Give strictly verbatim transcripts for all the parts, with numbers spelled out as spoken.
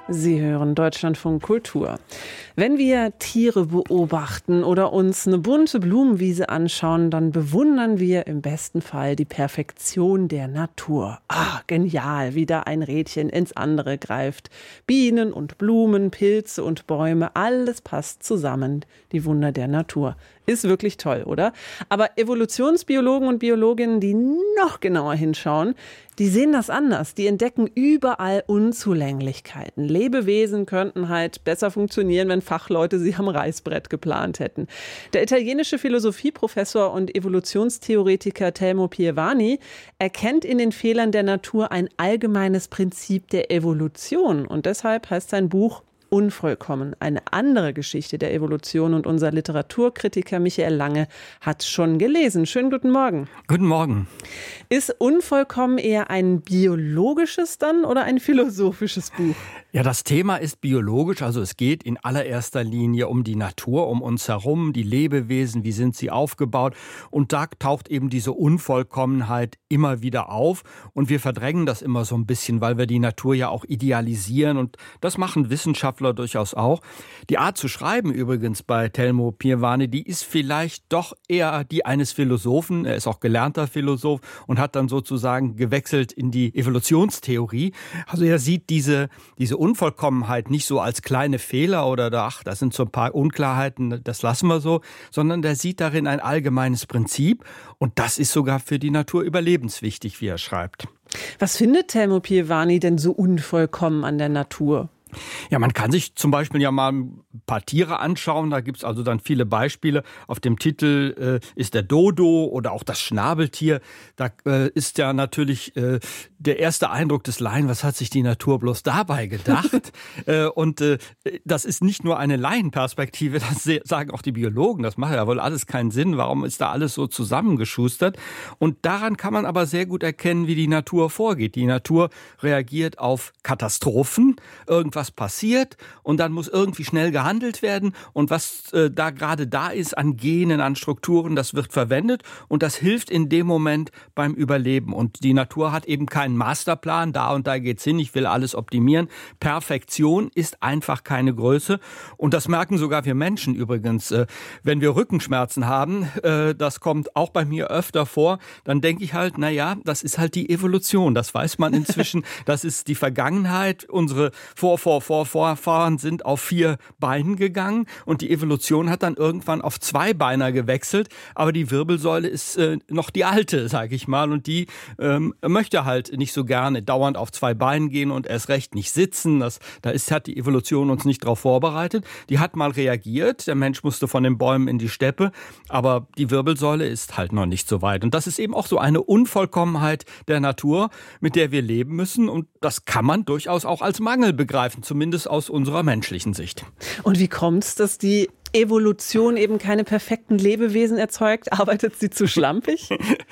Sie hören Deutschlandfunk Kultur. Wenn wir Tiere beobachten oder uns eine bunte Blumenwiese anschauen, dann bewundern wir im besten Fall die Perfektion der Natur. Ah, genial, wie da ein Rädchen ins andere greift. Bienen und Blumen, Pilze und Bäume, alles passt zusammen. Die Wunder der Natur. Ist wirklich toll, oder? Aber Evolutionsbiologen und Biologinnen, die noch genauer hinschauen, die sehen das anders. Die entdecken überall Unzulänglichkeiten. Lebewesen könnten halt besser funktionieren, wenn Fachleute sie am Reißbrett geplant hätten. Der italienische Philosophieprofessor und Evolutionstheoretiker Telmo Pievani erkennt in den Fehlern der Natur ein allgemeines Prinzip der Evolution. Und deshalb heißt sein Buch Unvollkommen. Eine andere Geschichte der Evolution, und unser Literaturkritiker Michael Lange hat schon gelesen. Schönen guten Morgen. Guten Morgen. Ist Unvollkommen eher ein biologisches dann oder ein philosophisches Buch? Ja, das Thema ist biologisch, also es geht in allererster Linie um die Natur, um uns herum, die Lebewesen, wie sind sie aufgebaut, und da taucht eben diese Unvollkommenheit immer wieder auf und wir verdrängen das immer so ein bisschen, weil wir die Natur ja auch idealisieren, und das machen Wissenschaftler durchaus auch. Die Art zu schreiben übrigens bei Telmo Pievani, die ist vielleicht doch eher die eines Philosophen, er ist auch gelernter Philosoph und hat dann sozusagen gewechselt in die Evolutionstheorie. Also er sieht diese, diese Unvollkommenheit nicht so als kleine Fehler oder da, ach, das sind so ein paar Unklarheiten, das lassen wir so, sondern der sieht darin ein allgemeines Prinzip, und das ist sogar für die Natur überlebenswichtig, wie er schreibt. Was findet Telmo Pievani denn so unvollkommen an der Natur? Ja, man kann sich zum Beispiel ja mal ein paar Tiere anschauen. Da gibt's also dann viele Beispiele. Auf dem Titel äh, ist der Dodo oder auch das Schnabeltier. Da äh, ist ja natürlich äh, der erste Eindruck des Laien, was hat sich die Natur bloß dabei gedacht? äh, und äh, das ist nicht nur eine Laienperspektive, das sagen auch die Biologen. Das macht ja wohl alles keinen Sinn. Warum ist da alles so zusammengeschustert? Und daran kann man aber sehr gut erkennen, wie die Natur vorgeht. Die Natur reagiert auf Katastrophen. Irgendwas was passiert, und dann muss irgendwie schnell gehandelt werden, und was äh, da gerade da ist an Genen, an Strukturen, das wird verwendet, und das hilft in dem Moment beim Überleben. Und die Natur hat eben keinen Masterplan, da und da geht's hin, ich will alles optimieren. Perfektion ist einfach keine Größe, und das merken sogar wir Menschen übrigens. Äh, wenn wir Rückenschmerzen haben, äh, das kommt auch bei mir öfter vor, dann denke ich halt, na ja, das ist halt die Evolution, das weiß man inzwischen, das ist die Vergangenheit, unsere Vorfahren Vor, Vorfahren sind auf vier Beinen gegangen, und die Evolution hat dann irgendwann auf zwei Beiner gewechselt, aber die Wirbelsäule ist äh, noch die alte, sage ich mal, und die ähm, möchte halt nicht so gerne dauernd auf zwei Beinen gehen und erst recht nicht sitzen. Das, da ist, hat die Evolution uns nicht darauf vorbereitet. Die hat mal reagiert, der Mensch musste von den Bäumen in die Steppe, aber die Wirbelsäule ist halt noch nicht so weit, und das ist eben auch so eine Unvollkommenheit der Natur, mit der wir leben müssen, und das kann man durchaus auch als Mangel begreifen, zumindest aus unserer menschlichen Sicht. Und wie kommt es, dass die Evolution eben keine perfekten Lebewesen erzeugt? Arbeitet sie zu schlampig?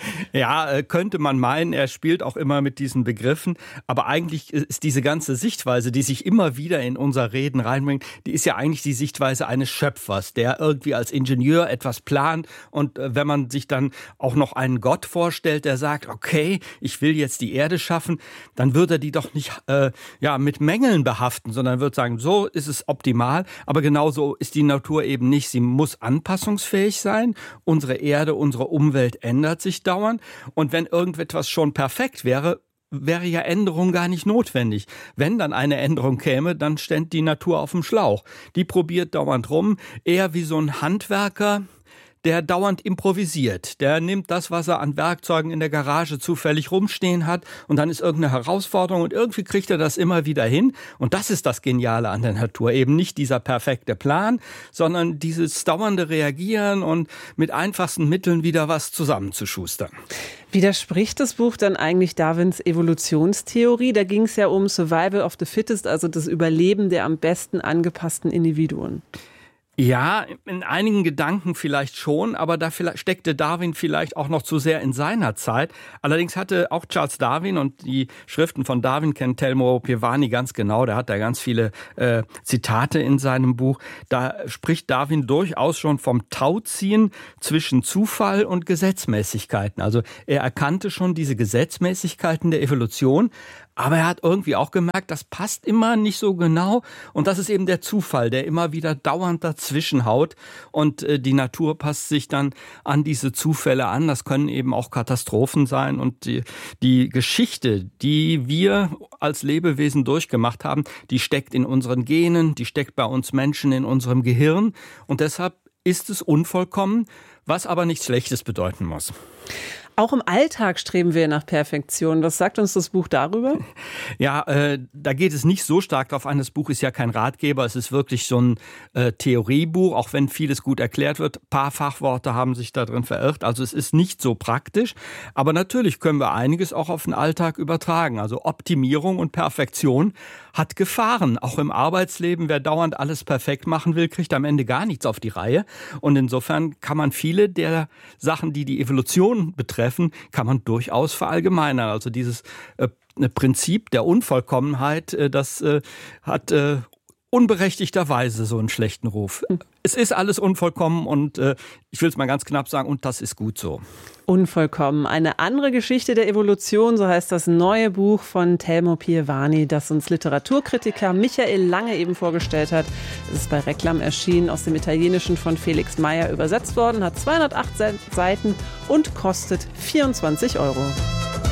Ja, könnte man meinen. Er spielt auch immer mit diesen Begriffen. Aber eigentlich ist diese ganze Sichtweise, die sich immer wieder in unser Reden reinbringt, die ist ja eigentlich die Sichtweise eines Schöpfers, der irgendwie als Ingenieur etwas plant. Und wenn man sich dann auch noch einen Gott vorstellt, der sagt, okay, ich will jetzt die Erde schaffen, dann würde er die doch nicht äh, ja, mit Mängeln behaften, sondern wird sagen, so ist es optimal. Aber genauso ist die Natur eben nicht. Sie muss anpassungsfähig sein. Unsere Erde, unsere Umwelt ändert sich dauernd. Und wenn irgendetwas schon perfekt wäre, wäre ja Änderung gar nicht notwendig. Wenn dann eine Änderung käme, dann stände die Natur auf dem Schlauch. Die probiert dauernd rum, eher wie so ein Handwerker, der dauernd improvisiert. Der nimmt das, was er an Werkzeugen in der Garage zufällig rumstehen hat, und dann ist irgendeine Herausforderung, und irgendwie kriegt er das immer wieder hin. Und das ist das Geniale an der Natur. Eben nicht dieser perfekte Plan, sondern dieses dauernde Reagieren und mit einfachsten Mitteln wieder was zusammenzuschustern. Widerspricht das Buch dann eigentlich Darwins Evolutionstheorie? Da ging es ja um Survival of the Fittest, also das Überleben der am besten angepassten Individuen. Ja, in einigen Gedanken vielleicht schon, aber da steckte Darwin vielleicht auch noch zu sehr in seiner Zeit. Allerdings hatte auch Charles Darwin, und die Schriften von Darwin kennt Telmo Pievani ganz genau, der hat da ganz viele äh, Zitate in seinem Buch, da spricht Darwin durchaus schon vom Tauziehen zwischen Zufall und Gesetzmäßigkeiten. Also er erkannte schon diese Gesetzmäßigkeiten der Evolution, Aber er hat irgendwie auch gemerkt, das passt immer nicht so genau. Und das ist eben der Zufall, der immer wieder dauernd dazwischen haut. Und äh, die Natur passt sich dann an diese Zufälle an. Das können eben auch Katastrophen sein. Und die, die Geschichte, die wir als Lebewesen durchgemacht haben, die steckt in unseren Genen, die steckt bei uns Menschen in unserem Gehirn. Und deshalb ist es unvollkommen, was aber nichts Schlechtes bedeuten muss. Auch im Alltag streben wir nach Perfektion. Was sagt uns das Buch darüber? Ja, äh, da geht es nicht so stark drauf an. Das Buch ist ja kein Ratgeber. Es ist wirklich so ein äh, Theoriebuch, auch wenn vieles gut erklärt wird. Ein paar Fachworte haben sich da drin verirrt. Also es ist nicht so praktisch. Aber natürlich können wir einiges auch auf den Alltag übertragen. Also Optimierung und Perfektion hat Gefahren. Auch im Arbeitsleben, wer dauernd alles perfekt machen will, kriegt am Ende gar nichts auf die Reihe. Und insofern kann man viele der Sachen, die die Evolution betreffen, kann man durchaus verallgemeinern. Also dieses äh, Prinzip der Unvollkommenheit, äh, das äh, hat äh, unberechtigterweise so einen schlechten Ruf. Es ist alles unvollkommen und äh, ich will es mal ganz knapp sagen, und das ist gut so. Unvollkommen. Eine andere Geschichte der Evolution, so heißt das neue Buch von Telmo Pievani, das uns Literaturkritiker Michael Lange eben vorgestellt hat. Es ist bei Reklam erschienen, aus dem Italienischen von Felix Meyer übersetzt worden, hat zweihundertacht Seiten und kostet vierundzwanzig Euro.